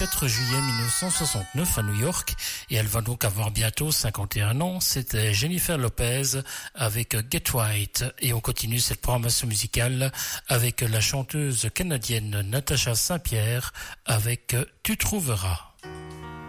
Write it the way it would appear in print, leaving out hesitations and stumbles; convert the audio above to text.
4 juillet 1969 à New York et elle va donc avoir bientôt 51 ans. C'était Jennifer Lopez avec Get Right et on continue cette programmation musicale avec la chanteuse canadienne Natacha Saint-Pierre avec Tu trouveras.